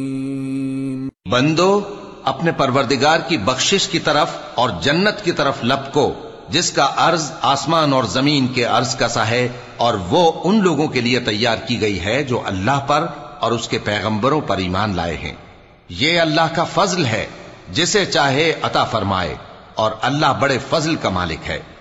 बंदो, अपने परवरदिगार की बख्शिश की तरफ और जन्नत की तरफ लपको, जिसका अर्ज आसमान और जमीन के अर्ज का सा है, और वो उन लोगों के लिए तैयार की गई है जो अल्लाह पर और उसके पैगंबरों पर ईमान लाए हैं। ये अल्लाह का फजल है, जिसे चाहे अता फरमाए, और अल्लाह बड़े फजल का मालिक है।